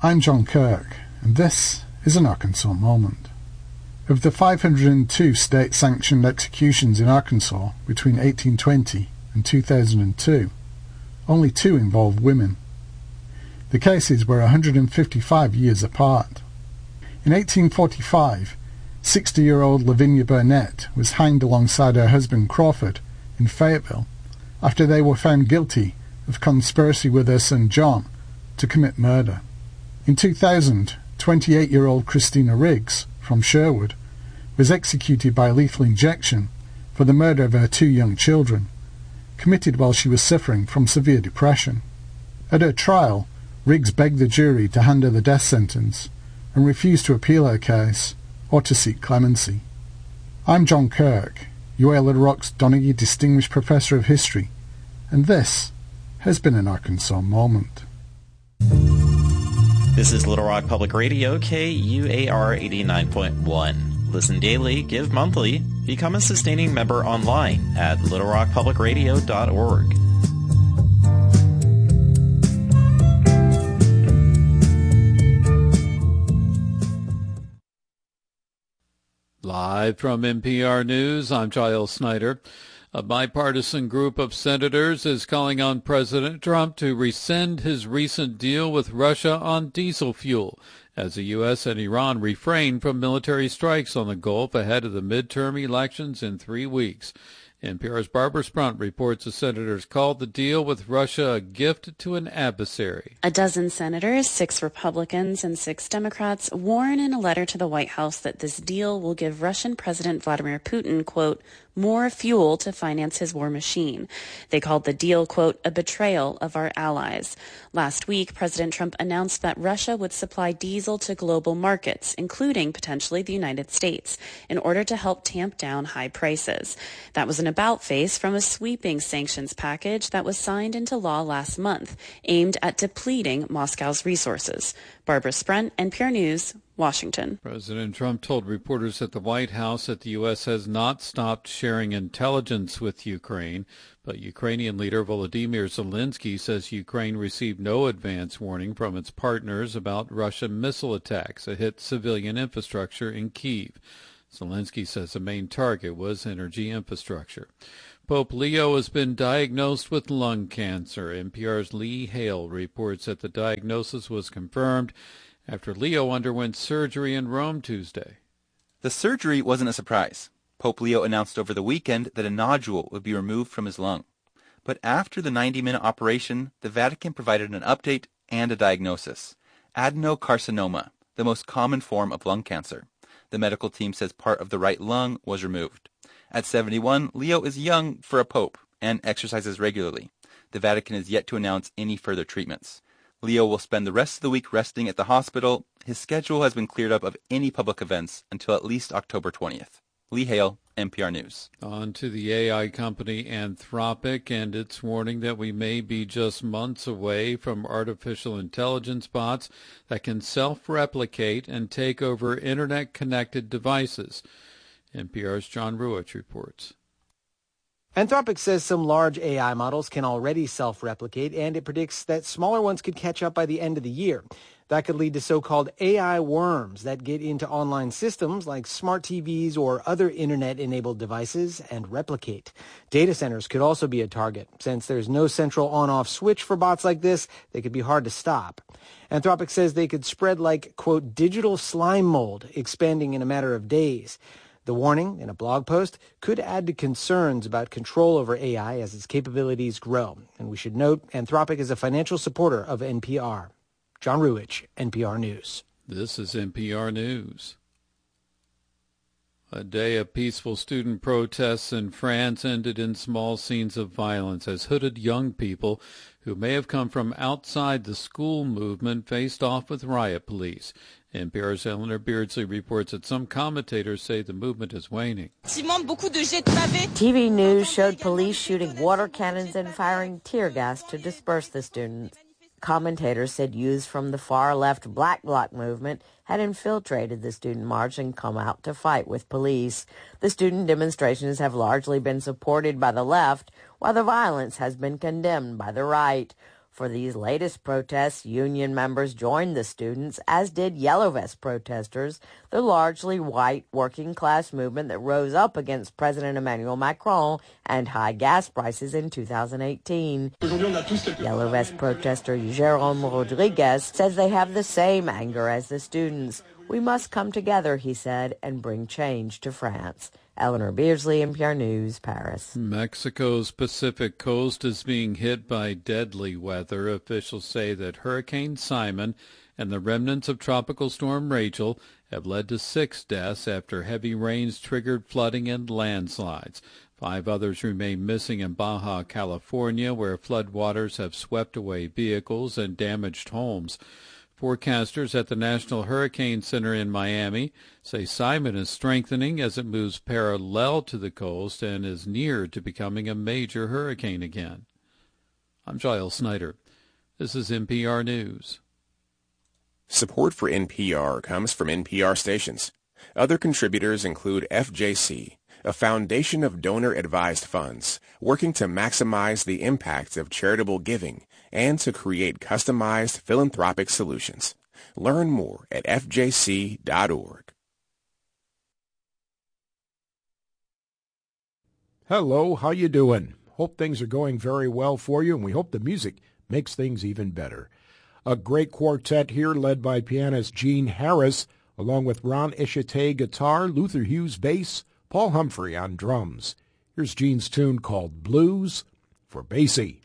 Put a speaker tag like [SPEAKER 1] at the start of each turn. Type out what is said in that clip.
[SPEAKER 1] I'm John Kirk, and this is an Arkansas Moment. Of the 502 state-sanctioned executions in Arkansas between 1820 and 2002, only 2 involved women. The cases were 155 years apart. In 1845, 60-year-old Lavinia Burnett was hanged alongside her husband Crawford in Fayetteville after they were found guilty of conspiracy with her son John to commit murder. In 2000, 28-year-old Christina Riggs from Sherwood was executed by lethal injection for the murder of her 2 young children, committed while she was suffering from severe depression. At her trial, Riggs begged the jury to hand her the death sentence and refused to appeal her case or to seek clemency. I'm John Kirk, UA Little Rock's Donaghy Distinguished Professor of History, and this has been an Arkansas Moment.
[SPEAKER 2] This is Little Rock Public Radio, KUAR 89.1. Listen daily, give monthly, become a sustaining member online at littlerockpublicradio.org.
[SPEAKER 3] Live from NPR News, I'm Giles Snyder. A bipartisan group of senators is calling on President Trump to rescind his recent deal with Russia on diesel fuel, as the U.S. and Iran refrain from military strikes on the Gulf ahead of the midterm elections in 3 weeks. NPR's Barbara Sprunt reports the senators called the deal with Russia a gift to an adversary.
[SPEAKER 4] A dozen senators, 6 Republicans and 6 Democrats, warn in a letter to the White House that this deal will give Russian President Vladimir Putin, quote, more fuel to finance his war machine. They called the deal, quote, a betrayal of our allies. Last week, President Trump announced that Russia would supply diesel to global markets, including potentially the United States, in order to help tamp down high prices. That was an about-face from a sweeping sanctions package that was signed into law last month, aimed at depleting Moscow's resources. Barbara Sprunt, NPR News, Washington.
[SPEAKER 3] President Trump told reporters at the White House that the U.S. has not stopped sharing intelligence with Ukraine, but Ukrainian leader Volodymyr Zelensky says Ukraine received no advance warning from its partners about Russian missile attacks that hit civilian infrastructure in Kyiv. Zelensky says the main target was energy infrastructure. Pope Leo has been diagnosed with lung cancer. NPR's Lee Hale reports that the diagnosis was confirmed after Leo underwent surgery in Rome Tuesday.
[SPEAKER 5] The surgery wasn't a surprise. Pope Leo announced over the weekend that a nodule would be removed from his lung. But after the 90-minute operation, the Vatican provided an update and a diagnosis: adenocarcinoma, the most common form of lung cancer. The medical team says part of the right lung was removed. At 71, Leo is young for a pope and exercises regularly. The Vatican is yet to announce any further treatments. Leo will spend the rest of the week resting at the hospital. His schedule has been cleared up of any public events until at least October 20th. Lee Hale, NPR News.
[SPEAKER 3] On to the AI company Anthropic and its warning that we may be just months away from artificial intelligence bots that can self-replicate and take over Internet-connected devices. NPR's John Ruich reports.
[SPEAKER 6] Anthropic says some large AI models can already self-replicate, and it predicts that smaller ones could catch up by the end of the year. That could lead to so-called AI worms that get into online systems like smart TVs or other internet-enabled devices and replicate. Data centers could also be a target. Since there's no central on-off switch for bots like this, they could be hard to stop. Anthropic says they could spread like, quote, digital slime mold, expanding in a matter of days. The warning, in a blog post, could add to concerns about control over AI as its capabilities grow. And we should note, Anthropic is a financial supporter of NPR. John Ruich, NPR News.
[SPEAKER 3] This is NPR News. A day of peaceful student protests in France ended in small scenes of violence as hooded young people who may have come from outside the school movement faced off with riot police. NPR's Eleanor Beardsley reports that some commentators say the movement is waning.
[SPEAKER 7] TV news showed police shooting water cannons and firing tear gas to disperse the students. Commentators said youths from the far-left Black Bloc movement had infiltrated the student march and come out to fight with police. The student demonstrations have largely been supported by the left, while the violence has been condemned by the right. For these latest protests, union members joined the students, as did Yellow Vest protesters, the largely white working-class movement that rose up against President Emmanuel Macron and high gas prices in 2018. Yellow Vest protester Jérôme Rodriguez says they have the same anger as the students. We must come together, he said, and bring change to France. Eleanor Beardsley, NPR News, Paris.
[SPEAKER 3] Mexico's Pacific coast is being hit by deadly weather. Officials say that Hurricane Simon and the remnants of Tropical Storm Rachel have led to 6 deaths after heavy rains triggered flooding and landslides. 5 others remain missing in Baja California, where floodwaters have swept away vehicles and damaged homes. Forecasters at the National Hurricane Center in Miami say Simon is strengthening as it moves parallel to the coast and is near to becoming a major hurricane again. I'm Giles Snyder. This is NPR News.
[SPEAKER 8] Support for NPR comes from NPR stations. Other contributors include FJC, a foundation of donor-advised funds working to maximize the impact of charitable giving and to create customized philanthropic solutions. Learn more at fjc.org.
[SPEAKER 9] Hello, how you doing? Hope things are going very well for you, and we hope the music makes things even better. A great quartet here led by pianist Gene Harris, along with Ron Ishite guitar, Luther Hughes bass, Paul Humphrey on drums. Here's Gene's tune called Blues for Basie.